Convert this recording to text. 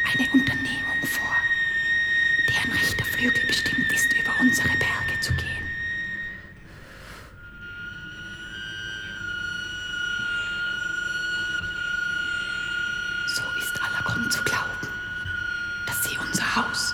eine Unternehmung vor, deren rechter Flügel bestimmt ist, über unsere Berge zu gehen. So ist aller Grund zu glauben, dass sie unser Haus